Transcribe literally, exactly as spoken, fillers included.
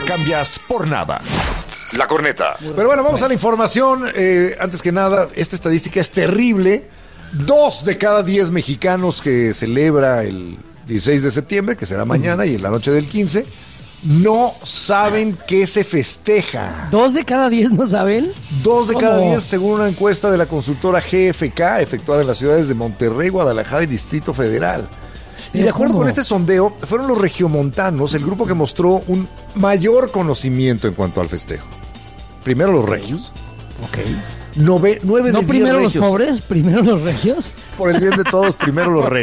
cambias por nada. La Corneta. Pero bueno, vamos a la información. Eh, antes que nada, esta estadística es terrible. Dos de cada diez mexicanos que celebra el dieciséis de septiembre, que será mañana, y en la noche del quince, no saben qué se festeja. ¿Dos de cada diez no saben? Dos de ¿Cómo? cada diez, según una encuesta de la consultora G F K, efectuada en las ciudades de Monterrey, Guadalajara y Distrito Federal. Y de acuerdo ¿Cómo? con este sondeo, fueron los regiomontanos el grupo que mostró un mayor conocimiento en cuanto al festejo. Primero los regios. Ok. Nove, nueve ¿No de diez primero los regios. pobres? ¿Primero los regios? Por el bien de todos, primero los regios.